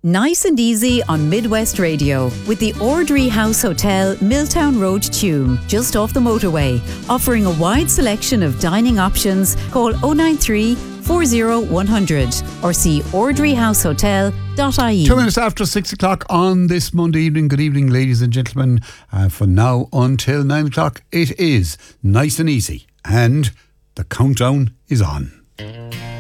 Nice and easy on Midwest Radio with the Ordry House Hotel, Milltown Road, Tuam, just off the motorway. Offering a wide selection of dining options. Call 093 40 100 or see ordryhousehotel.ie. 2 minutes after 6 o'clock on this Monday evening. Good evening, ladies and gentlemen. From now until 9 o'clock, it is nice and easy. And the countdown is on.